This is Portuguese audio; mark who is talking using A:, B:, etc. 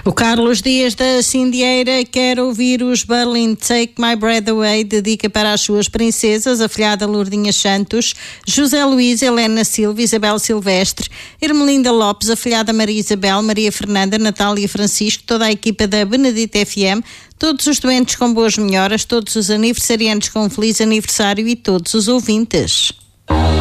A: O Carlos Dias da Cindieira quer ouvir os Berlin Take My Breath Away, dedica para as suas princesas, afilhada Lourdinha Santos, José Luís, Helena Silva, Isabel Silvestre, Ermelinda Lopes, afilhada Maria Isabel, Maria Fernanda, Natália Francisco, toda a equipa da Benedita FM, todos os doentes com boas melhoras, todos os aniversariantes com um feliz aniversário e todos os ouvintes.